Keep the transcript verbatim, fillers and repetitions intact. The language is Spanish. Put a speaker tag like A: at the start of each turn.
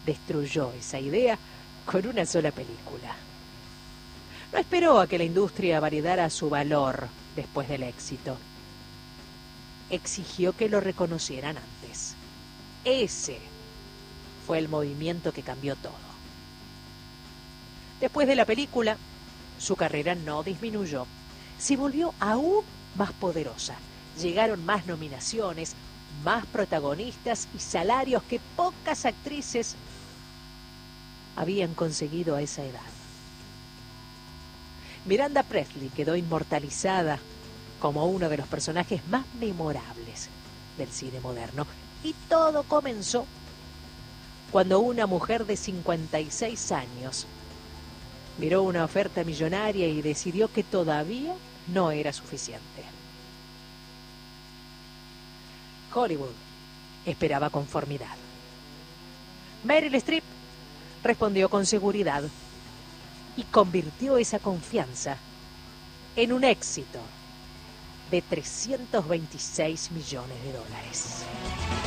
A: destruyó esa idea con una sola película. No esperó a que la industria validara su valor después del éxito. Exigió que lo reconocieran antes. Ese fue el movimiento que cambió todo. Después de la película, su carrera no disminuyó, se volvió aún más poderosa. Llegaron más nominaciones, más protagonistas y salarios que pocas actrices habían conseguido a esa edad. Miranda Priestly quedó inmortalizada como uno de los personajes más memorables del cine moderno. Y todo comenzó cuando una mujer de cincuenta y seis años miró una oferta millonaria y decidió que todavía no era suficiente. Hollywood esperaba conformidad. Meryl Streep respondió con seguridad y convirtió esa confianza en un éxito de trescientos veintiséis millones de dólares.